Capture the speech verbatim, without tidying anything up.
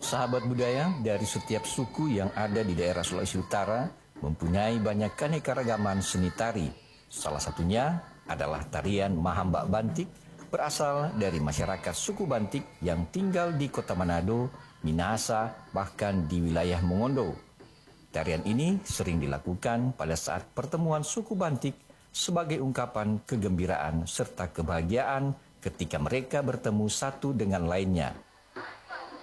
Sahabat budaya dari setiap suku yang ada di daerah Sulawesi Utara mempunyai banyak keanekaragaman seni tari. Salah satunya adalah tarian Mahambak Bantik, berasal dari masyarakat suku Bantik yang tinggal di Kota Manado, Minahasa, bahkan di wilayah Mongondo. Tarian ini sering dilakukan pada saat pertemuan suku Bantik sebagai ungkapan kegembiraan serta kebahagiaan ketika mereka bertemu satu dengan lainnya.